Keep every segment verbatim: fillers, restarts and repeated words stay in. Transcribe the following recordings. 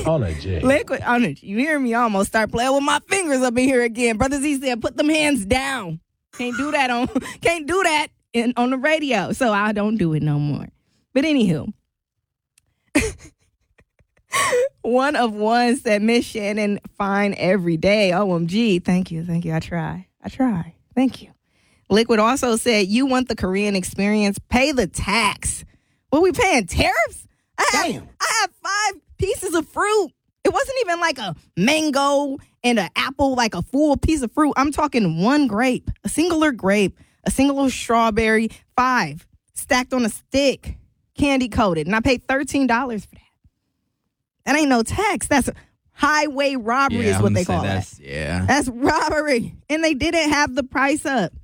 On a J. Liquid on it. You hear me? I almost start playing with my fingers up in here again. Brother Z said, put them hands down. Can't do that on can't do that in, on the radio. So I don't do it no more. But anywho. One of one said, Miss Shannon, fine every day. O M G. Thank you. Thank you. I try. I try. Thank you. Liquid also said, you want the Korean experience, pay the tax. What, we paying tariffs? I have, Damn. I have five pieces of fruit. It wasn't even like a mango and an apple, like a full piece of fruit. I'm talking one grape, a singular grape, a singular strawberry, five stacked on a stick, candy coated. And I paid thirteen dollars for that. That ain't no tax. That's highway robbery Yeah, is what I'm they gonna call say it. that's, yeah. That's robbery. And they didn't have the price up.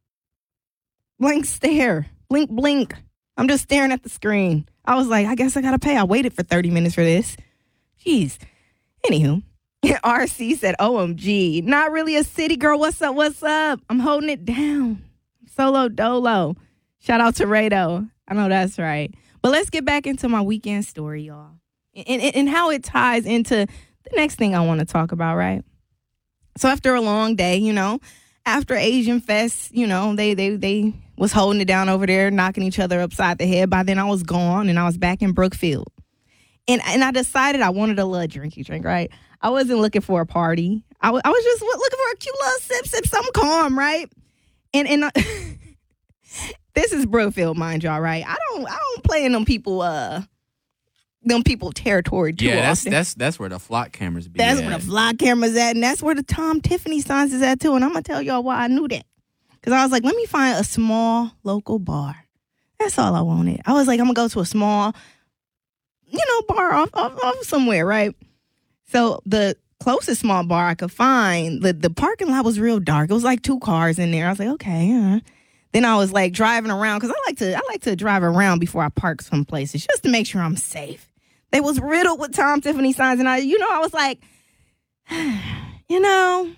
Blink stare. Blink, blink. I'm just staring at the screen. I was like, I guess I got to pay. I waited for thirty minutes for this. Jeez. Anywho, R C said, O M G. Not really a city girl. What's up? What's up? I'm holding it down. Solo dolo. Shout out to Rado. I know that's right. But let's get back into my weekend story, y'all. And, and, and how it ties into the next thing I want to talk about, right? So after a long day, you know, after Asian Fest, you know, they they they was holding it down over there, knocking each other upside the head. By then I was gone and I was back in Brookfield. And and I decided I wanted a little drinky drink, right? I wasn't looking for a party. I, w- I was just looking for a cute little sip, sip, something calm, right? And and uh, this is Brookfield, mind y'all, right? I don't I don't play in them people uh them people territory too Yeah, that's often. that's that's where the flock cameras be. That's at. where the vlog camera's at, and that's where the Tom Tiffany signs is at, too. And I'm going to tell y'all why I knew that. Because I was like, let me find a small local bar. That's all I wanted. I was like, I'm going to go to a small, you know, bar off, off, off somewhere, right? So the closest small bar I could find, the, the parking lot was real dark. It was like two cars in there. I was like, okay. Uh. Then I was like driving around, because I like to I like to drive around before I park some places, just to make sure I'm safe. They was riddled with Tom Tiffany signs, and I, you know, I was like, you know,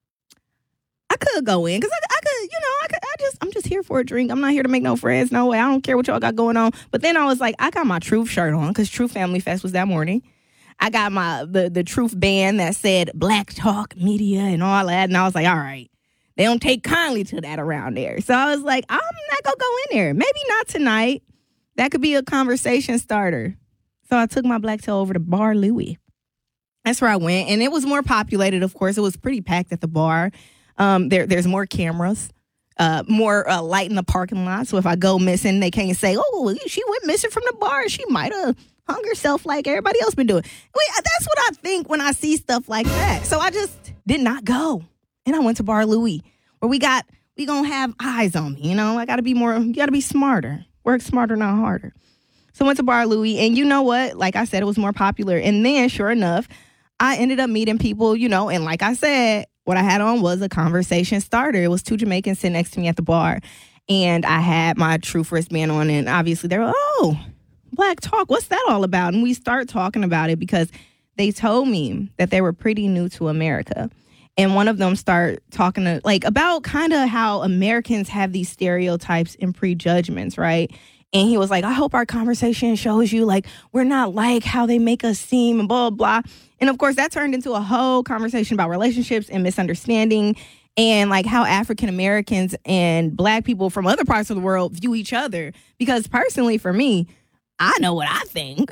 I could go in because I, I could, you know, I could, I just, I'm just here for a drink. I'm not here to make no friends. No way. I don't care what y'all got going on. But then I was like, I got my Truth shirt on because Truth Family Fest was that morning. I got my the the Truth band that said Black Talk Media and all that, and I was like, all right, they don't take kindly to that around there. So I was like, I'm not gonna go in there. Maybe not tonight. That could be a conversation starter. So I took my black tail over to Bar Louie. That's where I went. And it was more populated, of course. It was pretty packed at the bar. Um, there, there's more cameras, uh, more uh, light in the parking lot. So if I go missing, they can't say, oh, she went missing from the bar. She might have hung herself like everybody else been doing. Wait, that's what I think when I see stuff like that. So I just did not go. And I went to Bar Louie, where we got, we going to have eyes on me. You know, I got to be more, you got to be smarter. Work smarter, not harder. So I went to Bar Louie, and you know what? Like I said, it was more popular. And then, sure enough, I ended up meeting people, you know, and like I said, what I had on was a conversation starter. It was two Jamaicans sitting next to me at the bar, and I had my Truth wristband on, and obviously they were, oh, Black Talk, what's that all about? And we start talking about it because they told me that they were pretty new to America. And one of them started talking to, like, about kind of how Americans have these stereotypes and prejudgments, right? And he was like, I hope our conversation shows you, like, we're not like how they make us seem and blah, blah. And, of course, that turned into a whole conversation about relationships and misunderstanding and, like, how African Americans and Black people from other parts of the world view each other. Because, personally, for me, I know what I think.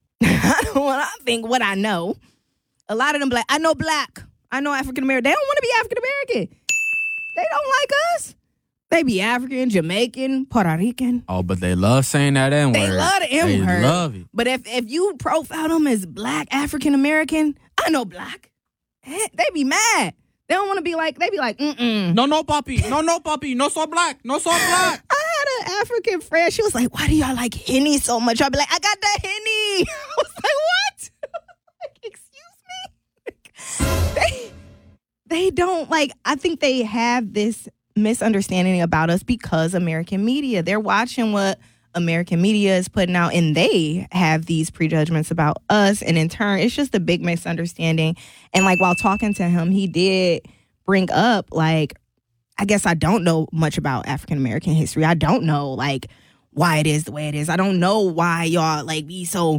I know what I think, what I know. A lot of them Black. I know Black. I know African American. They don't want to be African American. They don't like us. They be African, Jamaican, Puerto Rican. Oh, but they love saying that N-word. They love the N-word. They love it. But if, if you profile them as Black, African American, I know Black. They be mad. They don't want to be like, they be like, mm-mm. No, no, papi. No, no, papi. No so black. No so black. I had an African friend. She was like, why do y'all like Henny so much? I'd be like, I got that Henny. I was like, what? Like, excuse me? they, they don't, like, I think they have this misunderstanding about us because American media. They're watching what American media is putting out, and they have these prejudgments about us, and in turn it's just a big misunderstanding. And like while talking to him, he did bring up, like, I guess I don't know much about African American history. I don't know like why it is the way it is. I don't know why y'all like be so